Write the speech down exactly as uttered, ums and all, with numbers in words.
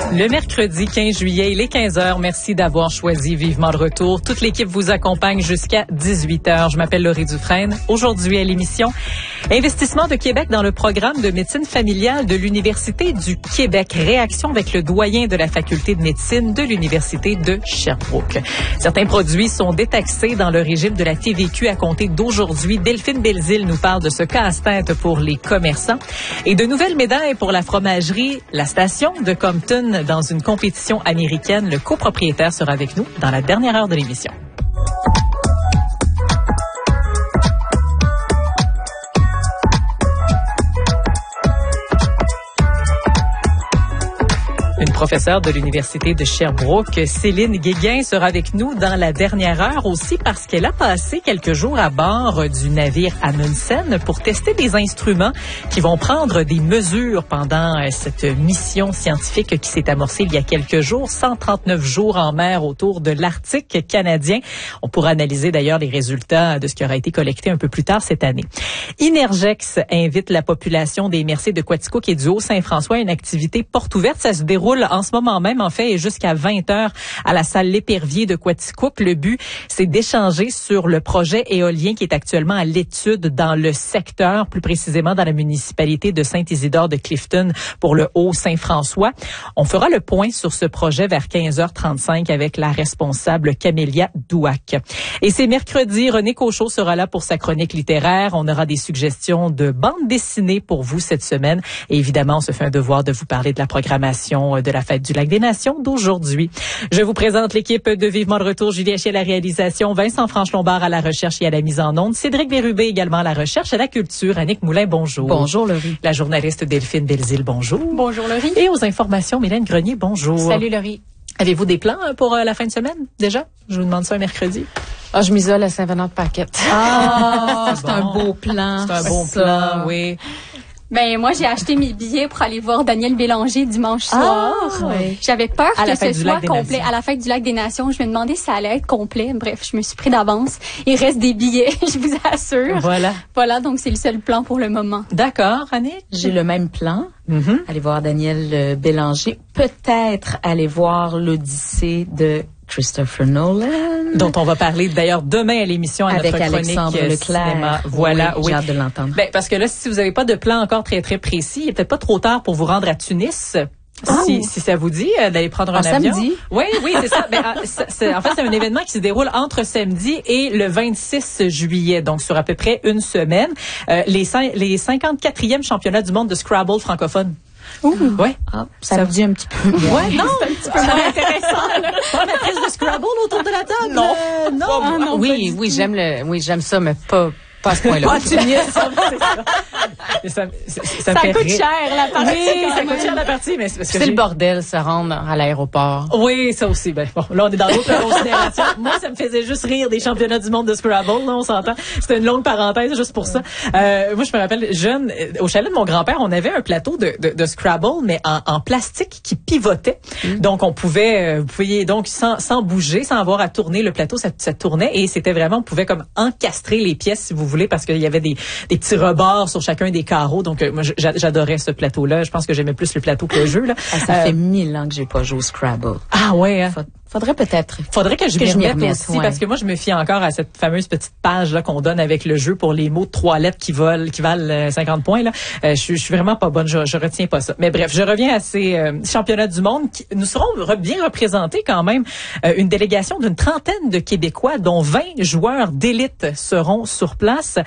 Le mercredi quinze juillet, il est quinze heures. Merci d'avoir choisi Vivement le Retour. Toute l'équipe vous accompagne jusqu'à dix-huit heures. Je m'appelle Laurie Dufresne. Aujourd'hui à l'émission, investissement de Québec dans le programme de médecine familiale de l'Université du Québec. Réaction avec le doyen de la faculté de médecine de l'Université de Sherbrooke. Certains produits sont détaxés dans le régime de la T V Q à compter d'aujourd'hui. Delphine Belzile nous parle de ce casse-tête pour les commerçants. Et de nouvelles médailles pour la fromagerie La Station de Compton dans une compétition américaine. Le copropriétaire sera avec nous dans la dernière heure de l'émission. Une professeure de l'Université de Sherbrooke, Céline Guéguin, sera avec nous dans la dernière heure aussi parce qu'elle a passé quelques jours à bord du navire Amundsen pour tester des instruments qui vont prendre des mesures pendant cette mission scientifique qui s'est amorcée il y a quelques jours. cent trente-neuf jours en mer autour de l'Arctique canadien. On pourra analyser d'ailleurs les résultats de ce qui aura été collecté un peu plus tard cette année. Inergex invite la population des Merciers de Quaticook et du Haut-Saint-François à une activité porte ouverte. Ça se déroule en ce moment même, en fait, et jusqu'à vingt heures à la salle L'Épervier de Quaticook. Le but, c'est d'échanger sur le projet éolien qui est actuellement à l'étude dans le secteur, plus précisément dans la municipalité de Saint-Isidore de Clifton pour le Haut-Saint-François. On fera le point sur ce projet vers quinze heures trente-cinq avec la responsable Camélia Douac. Et c'est mercredi, René Cochot sera là pour sa chronique littéraire. On aura des suggestions de bandes dessinées pour vous cette semaine. Et évidemment, on se fait un devoir de vous parler de la programmation de la Fête du Lac des Nations d'aujourd'hui. Je vous présente l'équipe de Vivement le Retour. Julie Haché à la réalisation, Vincent Franche-Lombard à la recherche et à la mise en onde, Cédric Bérubé également à la recherche et à la culture, Annick Moulin, bonjour. Bonjour Laurie. La journaliste Delphine Belzile, bonjour. Bonjour Laurie. Et aux informations, Mylène Grenier, bonjour. Salut Laurie. Avez-vous des plans pour euh, la fin de semaine déjà? Je vous demande ça un mercredi. Ah, je m'isole à Saint-Venant-de-Paquette. Ah, c'est bon. Un beau plan. C'est un bon ça. plan, oui. Ben moi j'ai acheté mes billets pour aller voir Daniel Bélanger dimanche soir. Ah, oui. J'avais peur à que ce soit complet Nations. à la fête du Lac des Nations. Je me demandais si ça allait être complet. Bref, je me suis pris d'avance. Il reste des billets, je vous assure. Voilà. Voilà, donc c'est le seul plan pour le moment. D'accord, Annick. J'ai le même plan. Mm-hmm. Aller voir Daniel euh, Bélanger. Peut-être aller voir l'Odyssée de Christopher Nolan. Dont on va parler d'ailleurs demain à l'émission à avec notre chronique Alexandre Leclerc. cinéma. Voilà, oui. oui. J'ai hâte de l'entendre. Ben, parce que là, si vous n'avez pas de plan encore très, très précis, il est peut-être pas trop tard pour vous rendre à Tunis. Oh. Si, si ça vous dit euh, d'aller prendre un en avion. samedi. Oui, oui, c'est ça. Ben, c'est, c'est, en fait, c'est un événement qui se déroule entre samedi et le vingt-six juillet, donc sur à peu près une semaine. Euh, les, les cinquante-quatrièmes championnats du monde de Scrabble francophone. Ouh. Ouais. Ah, ça me dit un petit peu. Ouais, non, C'est un petit peu moins intéressant. pas maîtresse de Scrabble autour de la table. Non. Euh, non, Ah, non, oui, oui, j'aime le, oui, j'aime ça, mais pas, pas à ce point-là. Pas Tunis, ça, c'est ça. ça, ça, ça, Ça fait coûte rire. cher la partie. Oui, quand ça même. coûte cher la partie, mais c'est parce que C'est j'ai... le bordel, se rendre à l'aéroport. Oui, ça aussi. Ben, bon, là, on est dans d'autres considérations. Moi, ça me faisait juste rire des championnats du monde de Scrabble, là, on s'entend. C'était une longue parenthèse juste pour ça. Euh, moi, je me rappelle, jeune, au chalet de mon grand-père, on avait un plateau de, de, de Scrabble, mais en, en plastique qui pivotait. Mm. Donc, on pouvait, vous pouviez, donc, sans, sans bouger, sans avoir à tourner le plateau, ça, ça tournait et c'était vraiment, on pouvait comme encastrer les pièces, si vous voulez, parce qu'il y avait des, des petits rebords sur chacun des carreaux. Donc, euh, moi, j'adorais ce plateau-là. Je pense que j'aimais plus le plateau que le jeu, là. Ah, ça euh, fait mille ans que j'ai pas joué au Scrabble. Ah ouais, hein? Faudrait peut-être. Faudrait que je que m'y je m'y remette remette, aussi, ouais. parce que moi, je me fie encore à cette fameuse petite page là qu'on donne avec le jeu pour les mots de trois lettres qui volent, qui valent cinquante points. Là, euh, je, je suis vraiment pas bonne, je, je retiens pas ça. Mais bref, je reviens à ces euh, championnats du monde. Qui, nous serons re, bien représentés quand même. Euh, une délégation d'une trentaine de Québécois, dont vingt joueurs d'élite seront sur place.